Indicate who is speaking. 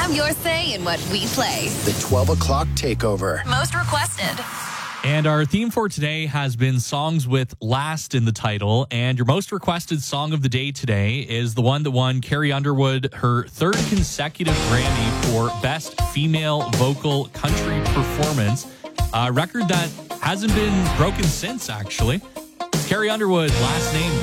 Speaker 1: have your say in what we play.
Speaker 2: The 12 o'clock takeover.
Speaker 1: Most requested.
Speaker 3: And our theme for today has been songs with last in the title. And your most requested song of the day today is the one that won Carrie Underwood her third consecutive Grammy for Best Female Vocal Country Performance. A record that hasn't been broken since, actually. It's Carrie Underwood, Last Name.